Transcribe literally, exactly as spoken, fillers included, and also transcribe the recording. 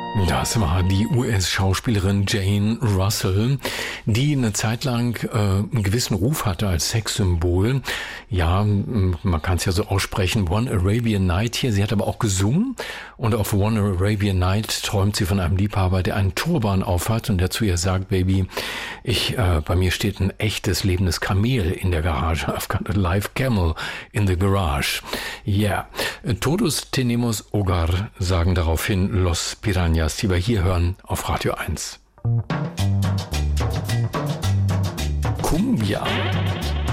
Das war die U S-Schauspielerin Jane Russell, die eine Zeit lang äh, einen gewissen Ruf hatte als Sexsymbol. Ja, man kann es ja so aussprechen, One Arabian Night hier. Sie hat aber auch gesungen und auf One Arabian Night träumt sie von einem Liebhaber, der einen Turban aufhat und der zu ihr sagt, Baby, ich, äh, bei mir steht ein echtes lebendes Kamel in der Garage. I've got a live camel in the garage. Yeah. Todos tenemos hogar, sagen daraufhin Los Piranhas, die wir hier hören auf Radio eins. Cumbia.